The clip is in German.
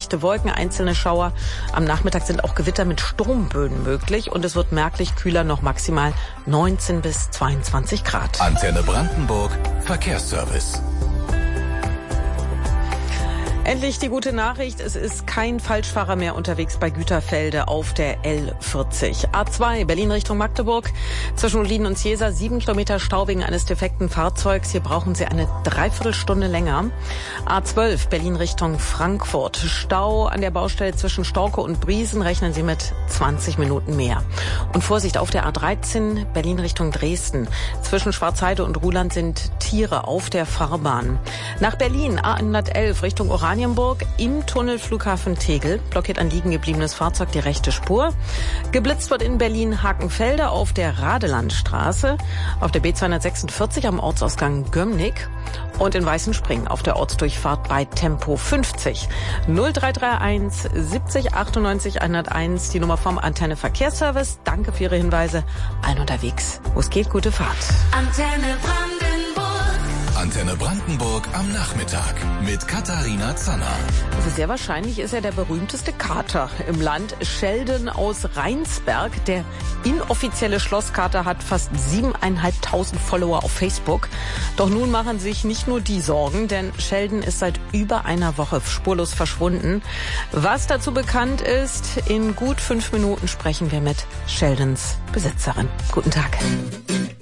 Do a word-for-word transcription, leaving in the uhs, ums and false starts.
dichte Wolken, einzelne Schauer. Am Nachmittag sind auch Gewitter mit Sturmböen möglich und es wird merklich kühler, noch maximal neunzehn bis zweiundzwanzig Grad. Antenne Brandenburg, Verkehrsservice. Endlich die gute Nachricht, es ist kein Falschfahrer mehr unterwegs bei Güterfelde auf der L vierzig. A zwei, Berlin Richtung Magdeburg, zwischen Ulin und Ciesa, sieben Kilometer Stau wegen eines defekten Fahrzeugs. Hier brauchen Sie eine Dreiviertelstunde länger. A zwölf, Berlin Richtung Frankfurt, Stau an der Baustelle zwischen Storke und Briesen, rechnen Sie mit zwanzig Minuten mehr. Und Vorsicht, auf der A dreizehn, Berlin Richtung Dresden, zwischen Schwarzheide und Ruhland sind Tiere auf der Fahrbahn. Nach Berlin, A hundertelf Richtung Oranienburg, im Tunnel Flughafen Tegel blockiert ein liegen gebliebenes Fahrzeug die rechte Spur. Geblitzt wird in Berlin-Hakenfelde auf der Radelandstraße, auf der B zweihundertsechsundvierzig am Ortsausgang Gömmnig und in Weißenspringen auf der Ortsdurchfahrt bei Tempo fünfzig. null drei drei eins siebzig achtundneunzig hunderteins, die Nummer vom Antenne Verkehrsservice. Danke für Ihre Hinweise. Allen unterwegs, wo es geht, gute Fahrt. Antenne Brandenburg. Antenne Brandenburg am Nachmittag mit Katharina Zanner. Also sehr wahrscheinlich ist er der berühmteste Kater im Land. Sheldon aus Rheinsberg. Der inoffizielle Schlosskater hat fast siebeneinhalbtausend Follower auf Facebook. Doch nun machen sich nicht nur die Sorgen, denn Sheldon ist seit über einer Woche spurlos verschwunden. Was dazu bekannt ist, in gut fünf Minuten sprechen wir mit Sheldons Besitzerin. Guten Tag.